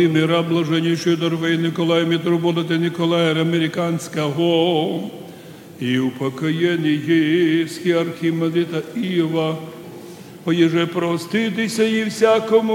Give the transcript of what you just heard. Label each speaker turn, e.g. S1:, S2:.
S1: Мира блаженнішої Дорогої Николая Митрополита Николая Американского и упокоєнні архимандрита Іова, поєже проститися і всякому